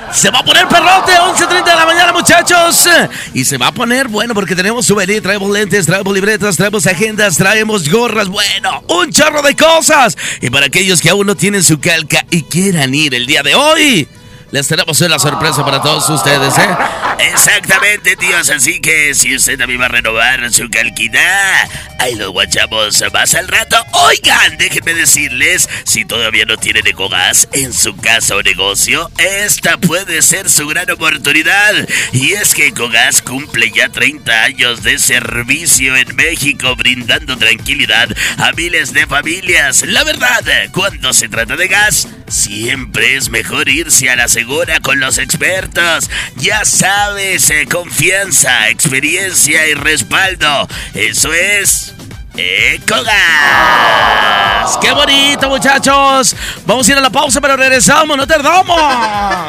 Se va a poner perrote, 11:30 de la mañana, muchachos. Y se va a poner, bueno, porque tenemos souvenir, traemos lentes, traemos libretas, traemos agendas, traemos gorras, bueno, un chorro de cosas. Y para aquellos que aún no tienen su calca y quieran ir el día de hoy, les tenemos una sorpresa para todos ustedes, ¿eh? Exactamente, tíos, así que si usted también va a renovar su calquita, ahí lo guachamos más al rato. Oigan, déjenme decirles, si todavía no tienen Ecogas en su casa o negocio, esta puede ser su gran oportunidad. Y es que Ecogas cumple ya 30 años de servicio en México, brindando tranquilidad a miles de familias. La verdad, cuando se trata de gas, siempre es mejor irse a la segura con los expertos. Ya sabes, confianza, experiencia y respaldo. Eso es Ecogas. ¡Qué bonito, muchachos! Vamos a ir a la pausa, pero regresamos, no tardamos.